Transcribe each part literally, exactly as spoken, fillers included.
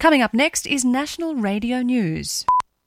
Coming up next is National Radio News.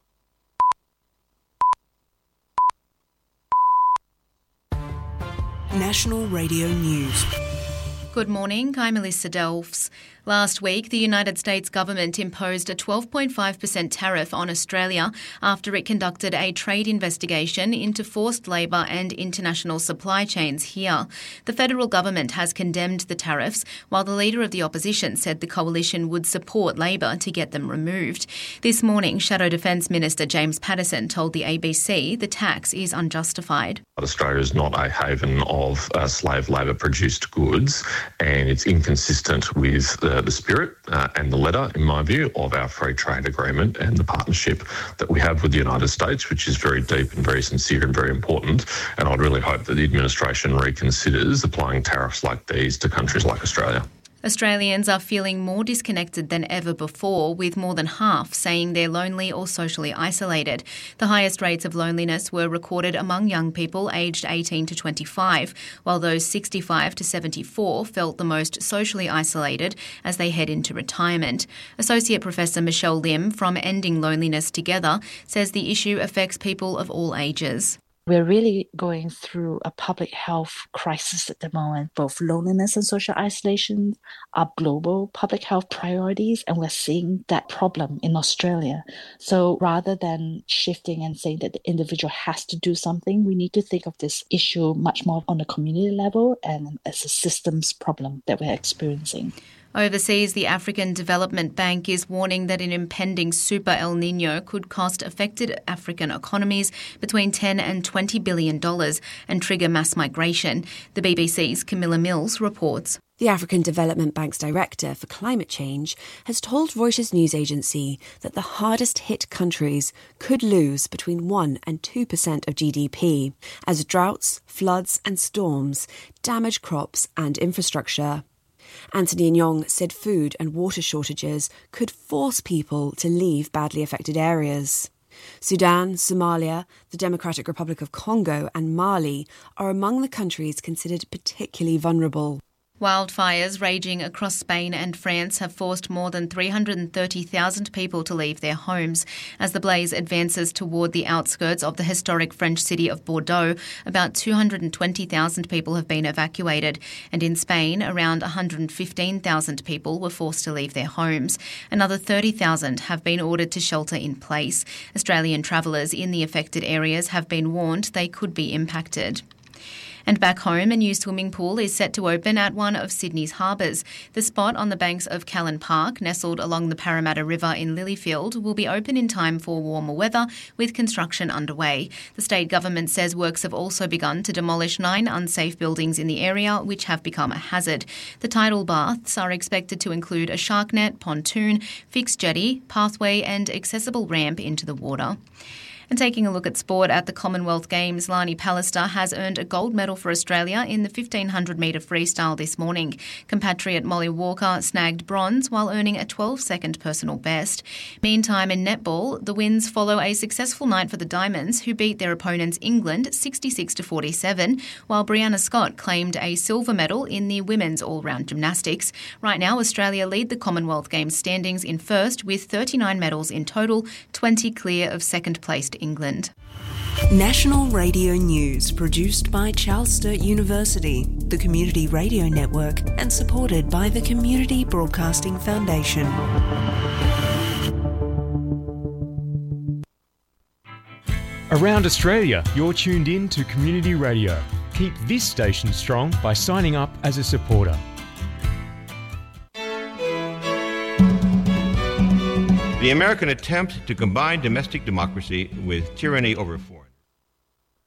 National Radio News. Good morning, I'm Melissa Delves. Last week, the United States government imposed a twelve point five percent tariff on Australia after it conducted a trade investigation into forced labour and international supply chains here. The federal government has condemned the tariffs, while the leader of the opposition said the coalition would support Labor to get them removed. This morning, Shadow Defence Minister James Paterson told the A B C the tax is unjustified. Australia is not a haven of uh, slave labour-produced goods, and it's inconsistent with the, the spirit uh, and the letter, in my view, of our free trade agreement and the partnership that we have with the United States, which is very deep and very sincere and very important. And I'd really hope that the administration reconsiders applying tariffs like these to countries like Australia. Australians are feeling more disconnected than ever before, with more than half saying they're lonely or socially isolated. The highest rates of loneliness were recorded among young people aged eighteen to twenty-five, while those sixty-five to seventy-four felt the most socially isolated as they head into retirement. Associate Professor Michelle Lim from Ending Loneliness Together says the issue affects people of all ages. We're really going through a public health crisis at the moment. Both loneliness and social isolation are global public health priorities, and we're seeing that problem in Australia. So rather than shifting and saying that the individual has to do something, we need to think of this issue much more on a community level and as a systems problem that we're experiencing. Overseas, the African Development Bank is warning that an impending super El Niño could cost affected African economies between ten and twenty billion dollars and trigger mass migration. The B B C's Camilla Mills reports. The African Development Bank's Director for Climate Change has told Reuters news agency that the hardest hit countries could lose between one and two percent of G D P as droughts, floods and storms damage crops and infrastructure. Anthony Nyong said food and water shortages could force people to leave badly affected areas. Sudan, Somalia, the Democratic Republic of Congo and Mali are among the countries considered particularly vulnerable. Wildfires raging across Spain and France have forced more than three hundred thirty thousand people to leave their homes. As the blaze advances toward the outskirts of the historic French city of Bordeaux, about two hundred twenty thousand people have been evacuated. And in Spain, around one hundred fifteen thousand people were forced to leave their homes. Another thirty thousand have been ordered to shelter in place. Australian travellers in the affected areas have been warned they could be impacted. And back home, a new swimming pool is set to open at one of Sydney's harbours. The spot on the banks of Callan Park, nestled along the Parramatta River in Lilyfield, will be open in time for warmer weather, with construction underway. The state government says works have also begun to demolish nine unsafe buildings in the area, which have become a hazard. The tidal baths are expected to include a shark net, pontoon, fixed jetty, pathway and accessible ramp into the water. And taking a look at sport at the Commonwealth Games, Lani Pallister has earned a gold medal for Australia in the fifteen hundred metre freestyle this morning. Compatriot Molly Walker snagged bronze while earning a twelve-second personal best. Meantime, in netball, the wins follow a successful night for the Diamonds, who beat their opponents England sixty-six to forty-seven, while Brianna Scott claimed a silver medal in the women's all-round gymnastics. Right now, Australia lead the Commonwealth Games standings in first with thirty-nine medals in total, twenty clear of second-placed England. National Radio News, produced by Charles Sturt University, the Community Radio Network, and supported by the Community Broadcasting Foundation. Around Australia, you're tuned in to Community Radio. Keep this station strong by signing up as a supporter. The American attempt to combine domestic democracy with tyranny over foreign